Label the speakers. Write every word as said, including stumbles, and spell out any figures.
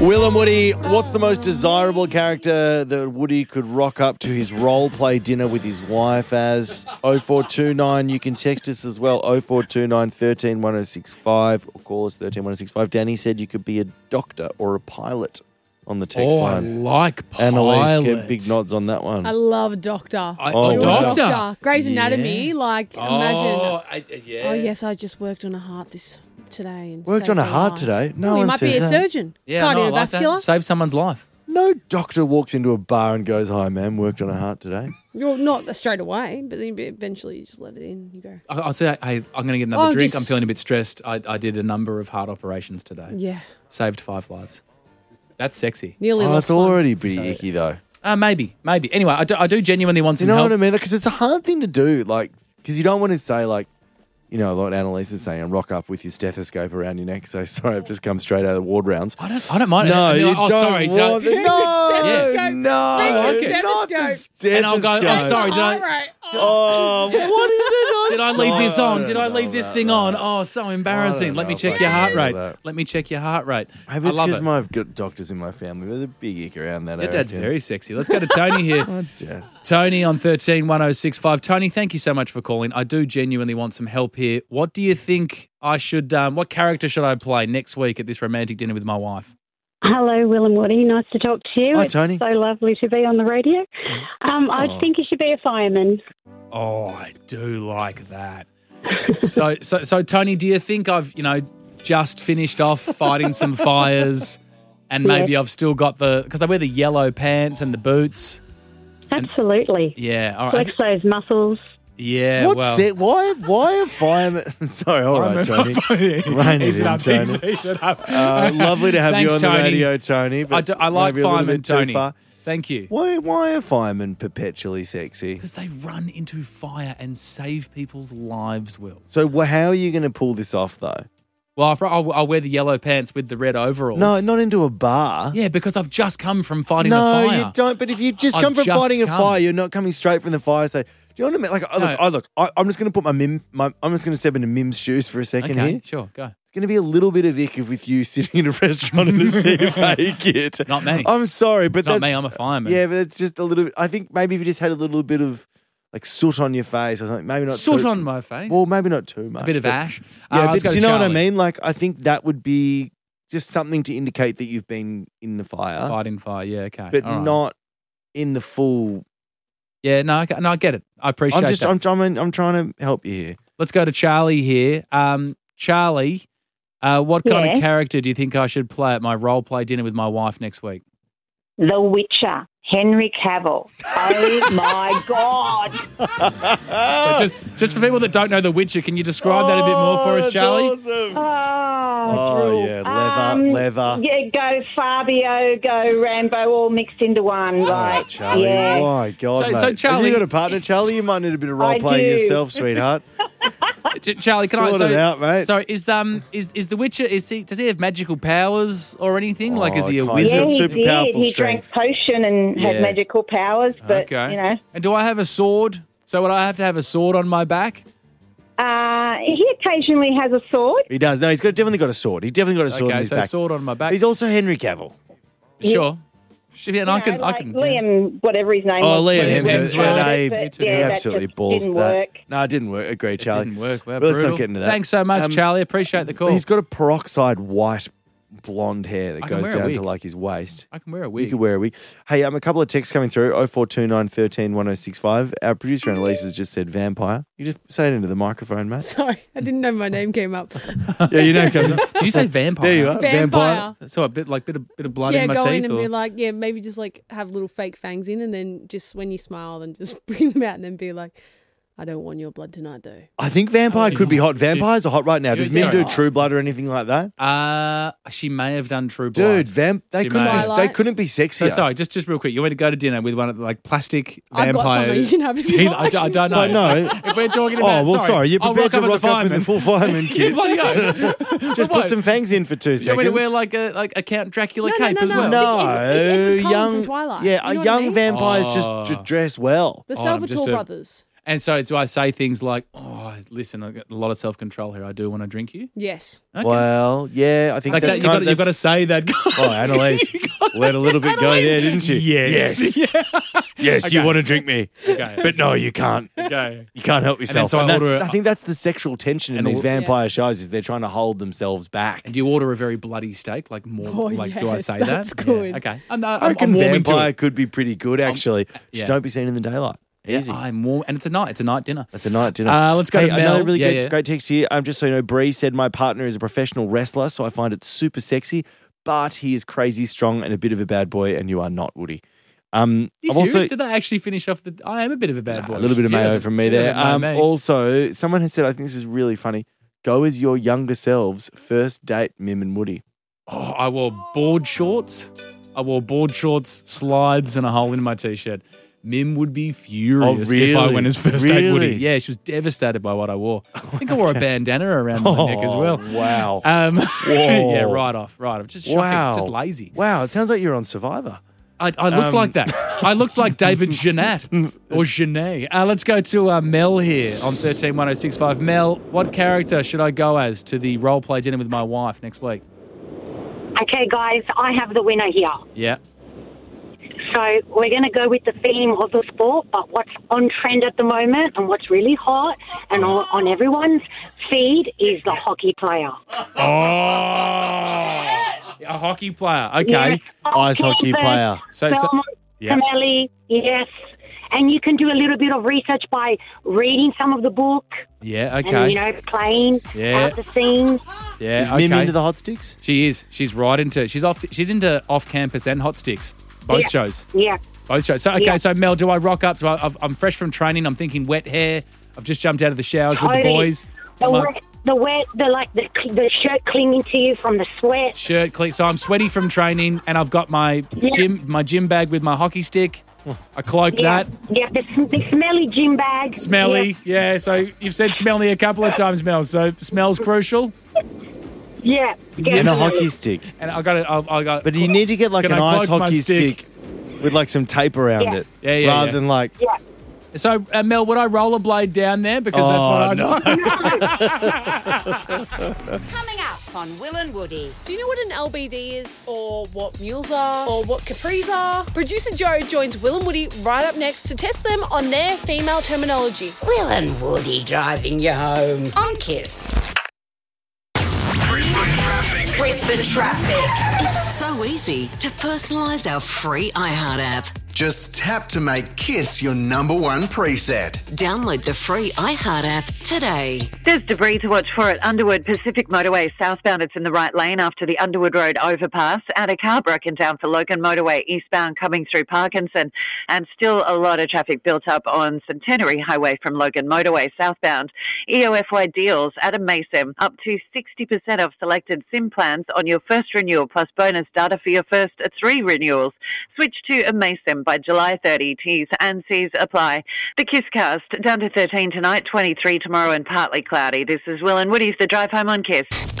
Speaker 1: Will and Woody, what's the most desirable character that Woody could rock up to his role play dinner with his wife as? oh four two nine, you can text us as well, oh four two nine, one three one oh six five, or call us one three one oh six five. Danny said you could be a doctor or a pilot on the text
Speaker 2: Oh, I
Speaker 1: line.
Speaker 2: like pilot.
Speaker 1: Annalise gave big nods on that one.
Speaker 3: I love Doctor.
Speaker 2: I,
Speaker 1: Oh,
Speaker 2: a
Speaker 1: wow.
Speaker 2: doctor.
Speaker 3: Doctor. Grey's Anatomy.
Speaker 2: Yeah.
Speaker 3: Like,
Speaker 2: Oh,
Speaker 3: imagine.
Speaker 2: I, yeah.
Speaker 3: Oh, yes, I just worked on a heart this today. And
Speaker 1: Worked
Speaker 3: saved
Speaker 1: on a heart
Speaker 3: life.
Speaker 1: today? No
Speaker 3: Oh, you
Speaker 1: one
Speaker 3: might be
Speaker 1: says
Speaker 3: a
Speaker 1: that.
Speaker 3: surgeon.
Speaker 2: Yeah, no, I like that.
Speaker 3: Cardiovascular.
Speaker 2: Save someone's life.
Speaker 1: No doctor walks into a bar and goes, hi, ma'am, worked on a heart today.
Speaker 3: You're not straight away, but then eventually you just let it in. You go.
Speaker 2: I- I'll say, hey, I'm going to get another
Speaker 3: Oh,
Speaker 2: drink.
Speaker 3: just-
Speaker 2: I'm feeling a bit stressed. I, I did a number of heart operations today.
Speaker 3: Yeah.
Speaker 2: Saved five lives. That's sexy.
Speaker 3: Nearly
Speaker 1: Oh,
Speaker 3: lost
Speaker 1: it's
Speaker 3: one.
Speaker 1: already pretty
Speaker 2: So-
Speaker 1: icky, though.
Speaker 2: Uh, maybe, maybe. Anyway, I do, I do genuinely want
Speaker 1: You
Speaker 2: some
Speaker 1: know
Speaker 2: help.
Speaker 1: what I mean? Because it's a hard thing to do, like, because you don't want to say, like, you know, what Annalise is saying, and rock up with your stethoscope around your neck. So sorry, I've just come straight out of the ward rounds.
Speaker 2: I don't. I don't mind.
Speaker 1: No,
Speaker 2: And
Speaker 1: you
Speaker 2: you're like, oh,
Speaker 1: don't
Speaker 2: sorry.
Speaker 1: want
Speaker 2: don't-
Speaker 1: the- no,
Speaker 3: Stethoscope.
Speaker 1: no,
Speaker 3: Bring the
Speaker 2: okay.
Speaker 1: not the
Speaker 3: stethoscope.
Speaker 2: And I'll go, oh,
Speaker 1: stethoscope.
Speaker 2: sorry, did I-
Speaker 3: All right.
Speaker 1: Oh, what is it? I'm
Speaker 2: Did I leave this
Speaker 1: sorry.
Speaker 2: on? Did I
Speaker 1: don't
Speaker 2: leave
Speaker 1: know
Speaker 2: this
Speaker 1: about
Speaker 2: thing
Speaker 1: that.
Speaker 2: on? Oh, so embarrassing. Let me
Speaker 1: know
Speaker 2: check
Speaker 1: if
Speaker 2: your
Speaker 1: I
Speaker 2: heart
Speaker 1: can
Speaker 2: rate.
Speaker 1: handle that.
Speaker 2: Let me check your heart rate.
Speaker 1: Maybe
Speaker 2: I
Speaker 1: it's
Speaker 2: love
Speaker 1: because
Speaker 2: it.
Speaker 1: my got doctors in my family. There's a big ick around that.
Speaker 2: Your
Speaker 1: I
Speaker 2: dad's
Speaker 1: reckon.
Speaker 2: very sexy. Let's go to Tony here.
Speaker 1: Yeah.
Speaker 2: Tony on thirteen one oh six five. Tony, thank you so much for calling. I do genuinely want some help here. What do you think I should, um, what character should I play next week at this romantic dinner with my wife?
Speaker 4: Hello, Will and Woody. Nice to talk to you.
Speaker 1: Hi,
Speaker 4: it's
Speaker 1: Tony.
Speaker 4: so lovely to be on the radio. Um,
Speaker 1: Oh.
Speaker 4: I think you should be a fireman.
Speaker 2: Oh, I do like that. so, so, so, Tony, do you think I've, you know, just finished off fighting some fires and maybe
Speaker 4: Yes.
Speaker 2: I've still got the, because I wear the yellow pants and the boots.
Speaker 4: Absolutely.
Speaker 2: Yeah, all right.
Speaker 4: Flex those muscles.
Speaker 2: Yeah,
Speaker 1: What's
Speaker 2: well.
Speaker 1: it? Why? Why are firemen? Sorry, all right, Tony. Rein it
Speaker 2: Ease it
Speaker 1: in,
Speaker 2: up,
Speaker 1: Tony.
Speaker 2: ease- ease it up.
Speaker 1: Uh, lovely to have
Speaker 2: Thanks,
Speaker 1: you on
Speaker 2: Tony.
Speaker 1: the radio, Tony.
Speaker 2: I,
Speaker 1: But
Speaker 2: do, I like
Speaker 1: maybe a little
Speaker 2: firemen,
Speaker 1: bit too
Speaker 2: Tony.
Speaker 1: far.
Speaker 2: Thank you.
Speaker 1: Why? Why are firemen perpetually sexy?
Speaker 2: Because they run into fire and save people's lives, Will.
Speaker 1: So, wh- how are you going to pull this off, though?
Speaker 2: Well, I'll, I'll, I'll wear the yellow pants with the red overalls.
Speaker 1: No, not into a bar.
Speaker 2: Yeah, because I've just come from fighting
Speaker 1: no,
Speaker 2: a fire.
Speaker 1: you don't. But if you just
Speaker 2: I've
Speaker 1: come from
Speaker 2: just
Speaker 1: fighting a
Speaker 2: come.
Speaker 1: fire, you're not coming straight from the fire. So, do you know what I mean? Like, I look,
Speaker 2: No.
Speaker 1: I look. I, I'm just going to put my mim. My, I'm just going to step into Mim's shoes for a second
Speaker 2: Okay,
Speaker 1: here.
Speaker 2: sure, go.
Speaker 1: It's going to be a little bit of ick with you sitting in a restaurant in a C F A kit.
Speaker 2: It's not me.
Speaker 1: I'm sorry, but
Speaker 2: It's not
Speaker 1: that's-
Speaker 2: me, I'm a fireman.
Speaker 1: Yeah, but it's just a little. I think maybe if you just had a little bit of like soot on your face or something, maybe not
Speaker 2: Soot
Speaker 1: too,
Speaker 2: on my face.
Speaker 1: Well, maybe not too much.
Speaker 2: a bit of
Speaker 1: but-
Speaker 2: ash.
Speaker 1: Yeah,
Speaker 2: Uh,
Speaker 1: but
Speaker 2: let's go
Speaker 1: do
Speaker 2: to
Speaker 1: you know what I
Speaker 2: Charlie.
Speaker 1: mean? Like, I think that would be just something to indicate that you've been in the fire,
Speaker 2: Fighting fire, yeah, okay.
Speaker 1: but
Speaker 2: all right.
Speaker 1: not in the full.
Speaker 2: Yeah, no, I, no, I get it. I appreciate
Speaker 1: I'm just,
Speaker 2: that.
Speaker 1: I'm, trying, I'm trying to help you here.
Speaker 2: Let's go to Charlie here. Um, Charlie, uh, what kind of
Speaker 4: Yeah.
Speaker 2: character do you think I should play at my role play dinner with my wife next week?
Speaker 4: The Witcher, Henry Cavill. Oh, my God.
Speaker 2: So just, just for people that don't know The Witcher, can you describe that a bit more for us,
Speaker 1: that's
Speaker 2: Charlie?
Speaker 1: Awesome.
Speaker 4: Oh,
Speaker 1: Oh,
Speaker 4: drool.
Speaker 1: yeah, leather, leather.
Speaker 4: Yeah, go Fabio, go Rambo, all mixed into one.
Speaker 1: Oh,
Speaker 4: Like,
Speaker 1: Charlie,
Speaker 4: yeah.
Speaker 1: my God,
Speaker 2: So-
Speaker 1: mate.
Speaker 2: so
Speaker 1: Have
Speaker 2: Charlie-
Speaker 1: you got a partner, Charlie? You might need a bit of role
Speaker 4: I
Speaker 1: playing
Speaker 4: do.
Speaker 1: yourself, sweetheart.
Speaker 2: Ch- Charlie, can I
Speaker 1: Sort
Speaker 2: so,
Speaker 1: it out, mate.
Speaker 2: Sorry, is um is is the Witcher is he does he have magical powers or anything? like is
Speaker 1: Oh,
Speaker 2: he a
Speaker 1: kind of.
Speaker 2: wizard?
Speaker 4: Yeah, he
Speaker 1: super
Speaker 4: did.
Speaker 1: powerful
Speaker 4: He
Speaker 1: strength.
Speaker 4: drank potion and
Speaker 1: Yeah.
Speaker 4: had magical powers, but,
Speaker 2: okay.
Speaker 4: you know.
Speaker 2: And do I have a sword? So would I have to have a sword on my back?
Speaker 4: Uh, he occasionally has a sword.
Speaker 1: He does. No, he's got definitely got a sword. He definitely got a sword in
Speaker 2: Okay,
Speaker 1: his
Speaker 2: so
Speaker 1: back.
Speaker 2: sword on my back.
Speaker 1: He's also Henry Cavill.
Speaker 2: Sure. Sure, yeah, and I
Speaker 4: You
Speaker 2: can
Speaker 4: know,
Speaker 2: I
Speaker 4: like
Speaker 2: can
Speaker 4: Liam, whatever his name
Speaker 1: Oh,
Speaker 4: was.
Speaker 1: Liam
Speaker 2: Liam
Speaker 1: Hemsworth.
Speaker 2: Hemsworth.
Speaker 1: Yeah,
Speaker 4: Yeah,
Speaker 1: no, he,
Speaker 4: but,
Speaker 1: he
Speaker 4: yeah, that
Speaker 1: absolutely
Speaker 4: just
Speaker 1: balls
Speaker 4: didn't
Speaker 1: that.
Speaker 4: work.
Speaker 1: No, it didn't work. Agree,
Speaker 2: It
Speaker 1: Charlie.
Speaker 2: didn't work. Well,
Speaker 1: But let's
Speaker 2: brutal.
Speaker 1: not get into that.
Speaker 2: Thanks so much,
Speaker 1: Um,
Speaker 2: Charlie. Appreciate the call.
Speaker 1: He's got a peroxide white blonde hair that
Speaker 2: I can
Speaker 1: goes
Speaker 2: wear a
Speaker 1: down
Speaker 2: wig.
Speaker 1: to like his waist.
Speaker 2: I can wear a
Speaker 1: You
Speaker 2: wig.
Speaker 1: could wear a wig. Hey, um, a couple of texts coming through. oh four two nine, one three, one oh six five. Our producer Annalise has just said vampire. You just say it into the microphone, mate.
Speaker 3: Sorry, I didn't know my name came up.
Speaker 1: Yeah, you know. Did
Speaker 2: Did you say vampire?
Speaker 1: There you are.
Speaker 3: Vampire.
Speaker 2: So a bit like bit of bit of blood
Speaker 3: Yeah,
Speaker 2: in my
Speaker 3: go
Speaker 2: teeth.
Speaker 3: in and
Speaker 2: or-
Speaker 3: be like, yeah, maybe just like have little fake fangs in, and then just when you smile, then just bring them out, and then be like, I don't want your blood tonight, though.
Speaker 1: I think vampire could be hot. Vampires are hot right now.
Speaker 2: You-
Speaker 1: Does Mim do
Speaker 2: sorry.
Speaker 1: True Blood or anything like that?
Speaker 2: Uh, she may have done True Blood.
Speaker 1: Dude, vamp. They
Speaker 2: She
Speaker 1: couldn't.
Speaker 2: may.
Speaker 1: Be, they
Speaker 3: Twilight.
Speaker 1: couldn't be
Speaker 2: So
Speaker 1: sexier.
Speaker 2: sorry, just just real quick. You want to go to dinner with one of the like plastic
Speaker 3: I've got
Speaker 2: vampire.
Speaker 3: someone you can have if you
Speaker 2: teeth?
Speaker 3: like.
Speaker 2: I, don't- I don't know.
Speaker 1: But no.
Speaker 2: If we're talking
Speaker 1: Oh,
Speaker 2: about,
Speaker 1: well, sorry. You're
Speaker 2: I'll
Speaker 1: prepared to
Speaker 2: rock up as a
Speaker 1: rock up in the
Speaker 2: fireman.
Speaker 1: full fireman
Speaker 2: Yeah,
Speaker 1: kit.
Speaker 2: bloody hell.
Speaker 1: Just put some fangs in for two
Speaker 2: You
Speaker 1: seconds.
Speaker 2: want me to wear like a like a Count Dracula
Speaker 3: No, no,
Speaker 2: cape
Speaker 3: no,
Speaker 2: as
Speaker 3: no.
Speaker 2: well?
Speaker 1: No,
Speaker 3: Think- think- think Colin
Speaker 1: young,
Speaker 3: from Twilight.
Speaker 1: yeah,
Speaker 3: You know
Speaker 1: a
Speaker 3: what I
Speaker 1: young
Speaker 3: mean?
Speaker 1: vampires
Speaker 2: Oh.
Speaker 1: just, just dress well.
Speaker 3: The
Speaker 2: Oh, I'm
Speaker 3: Salvatore
Speaker 2: just a-
Speaker 3: brothers.
Speaker 2: And so do I say things like, oh, listen, I've got a lot of self-control here. I do want to drink you.
Speaker 3: Yes.
Speaker 2: Okay.
Speaker 1: Well, yeah, I think
Speaker 2: Like
Speaker 1: that's
Speaker 2: that, you've,
Speaker 1: kind
Speaker 2: got,
Speaker 1: of
Speaker 2: you've got to say that.
Speaker 1: Oh, Annalise let a little bit go there, didn't you?
Speaker 2: Yes.
Speaker 1: Yes.
Speaker 2: Yeah.
Speaker 1: Yes, you
Speaker 2: Okay.
Speaker 1: want to drink me.
Speaker 2: Okay.
Speaker 1: But no, you can't.
Speaker 2: Okay.
Speaker 1: You can't help yourself.
Speaker 2: so I
Speaker 1: And that's-
Speaker 2: order a-
Speaker 1: I think that's the sexual tension in
Speaker 2: And
Speaker 1: these
Speaker 2: or-
Speaker 1: vampire shows is they're trying to hold themselves back.
Speaker 2: And do you order a very bloody steak? Like more,
Speaker 3: Oh,
Speaker 2: like do I
Speaker 3: yes,
Speaker 2: say
Speaker 3: that's
Speaker 2: that?
Speaker 3: good.
Speaker 2: Yeah, okay. I'm, uh,
Speaker 1: I
Speaker 2: I'm,
Speaker 1: reckon
Speaker 2: I'm warming to
Speaker 1: vampire
Speaker 2: it.
Speaker 1: could be pretty good, actually. Just
Speaker 2: yeah.
Speaker 1: don't be seen in the daylight. Easy.
Speaker 2: Yeah, I'm warm, and it's a night. It's a night dinner.
Speaker 1: That's a night dinner.
Speaker 2: Uh, let's go
Speaker 1: hey,
Speaker 2: to Mel.
Speaker 1: another really
Speaker 2: Yeah,
Speaker 1: good,
Speaker 2: yeah.
Speaker 1: great text here. Um, just so you know, Bree said my partner is a professional wrestler, so I find it super sexy, but he is crazy strong and a bit of a bad boy, and you are not, Woody. Um,
Speaker 2: Are you
Speaker 1: I've
Speaker 2: serious?
Speaker 1: also
Speaker 2: Did they actually finish off the? I am a bit of a bad boy.
Speaker 1: a little bit of
Speaker 2: She
Speaker 1: mayo
Speaker 2: doesn't-
Speaker 1: from me
Speaker 2: she
Speaker 1: there.
Speaker 2: doesn't know
Speaker 1: Um,
Speaker 2: me.
Speaker 1: also, someone has said, I think this is really funny. Go as your younger selves, first date, Mim and Woody.
Speaker 2: Oh, I wore board shorts. I wore board shorts, slides, and a hole in my t-shirt. Mim would be furious
Speaker 1: Oh, really?
Speaker 2: if I went as first date Woody.
Speaker 1: Really?
Speaker 2: Yeah, she was devastated by what I wore. I think I wore a bandana around my neck as well.
Speaker 1: Oh, wow.
Speaker 2: Um,
Speaker 1: Whoa.
Speaker 2: yeah, right off, right off. Just shocking,
Speaker 1: Wow.
Speaker 2: just lazy.
Speaker 1: Wow, it sounds like you're on Survivor.
Speaker 2: I, I looked
Speaker 1: Um,
Speaker 2: like that. I looked like David Jeanette or Genet. Uh, let's go to uh, Mel here on thirteen one oh six five. Mel, what character should I go as to the role play dinner with my wife next week?
Speaker 4: Okay, guys, I have the winner here.
Speaker 2: Yeah.
Speaker 4: So we're going to go with the theme of the sport, but what's on trend at the moment and what's really hot and on, on everyone's feed is the hockey player.
Speaker 2: Oh, a hockey player. Okay.
Speaker 4: Yes,
Speaker 1: Ice hockey
Speaker 4: Kemper,
Speaker 1: player.
Speaker 2: So- so-
Speaker 4: Belmont,
Speaker 2: yeah.
Speaker 4: Camelli, yes. And you can do a little bit of research by reading some of the book
Speaker 2: Yeah.
Speaker 4: and,
Speaker 2: Okay.
Speaker 4: you know, playing
Speaker 2: Yeah.
Speaker 4: out the scenes.
Speaker 2: Yeah.
Speaker 1: Is
Speaker 2: okay.
Speaker 1: Mim into the hot sticks?
Speaker 2: She is. She's right into. She's off. She's into off campus and hot sticks. Both
Speaker 4: Yeah.
Speaker 2: shows.
Speaker 4: Yeah.
Speaker 2: Both shows. So okay.
Speaker 4: Yeah.
Speaker 2: So Mel, do I rock up? Do I, I've, I'm fresh from training. I'm thinking wet hair. I've just jumped out of the showers with the
Speaker 4: Totally.
Speaker 2: boys.
Speaker 4: The
Speaker 2: I'm like,
Speaker 4: wet, the wet, the like the the shirt clinging to you from the sweat.
Speaker 2: shirt clean. So I'm sweaty from training, and I've got my
Speaker 4: Yeah.
Speaker 2: gym my gym bag with my hockey stick. I cloak
Speaker 4: Yeah,
Speaker 2: that.
Speaker 4: yeah. The, sm- the smelly gym bag.
Speaker 2: Smelly, yeah. So you've said smelly a couple of times, Mel. So smells crucial.
Speaker 4: Yeah. yeah.
Speaker 1: And a hockey stick.
Speaker 2: And I got it. I got.
Speaker 1: But you need to get like
Speaker 2: Can
Speaker 1: an
Speaker 2: I
Speaker 1: ice
Speaker 2: cloak my
Speaker 1: hockey
Speaker 2: stick?
Speaker 1: stick with like some tape around
Speaker 4: Yeah.
Speaker 1: it.
Speaker 2: Yeah, yeah,
Speaker 1: Rather
Speaker 2: yeah.
Speaker 1: than like,
Speaker 4: Yeah.
Speaker 2: So uh, Mel, would I rollerblade down there because
Speaker 1: Oh,
Speaker 2: that's what I was.
Speaker 5: Coming up on Will and Woody.
Speaker 6: Do you know what an L B D is? Or what mules are? Or what capris are? Producer Joe joins Will and Woody right up next to test them on their female terminology.
Speaker 5: Will and Woody driving you home on Kiss. Brisbane Traffic. It's so easy to personalise our free iHeart app.
Speaker 7: Just tap to make Kiss your number one preset.
Speaker 5: Download the free iHeart app today.
Speaker 8: There's debris to watch for at Underwood Pacific Motorway southbound. It's in the right lane after the Underwood Road overpass. Out of car broken down for Logan Motorway eastbound coming through Parkinson. And still a lot of traffic built up on Centenary Highway from Logan Motorway southbound. E O F Y deals at a Mason up to sixty percent off selected SIM plans on your first renewal plus bonus data for your first three renewals. Switch to a Mason by July thirtieth. T's and C's apply. The Kisscast down to thirteen tonight, twenty-three tomorrow and partly cloudy. This is Will and Woody's The Drive Home on Kiss.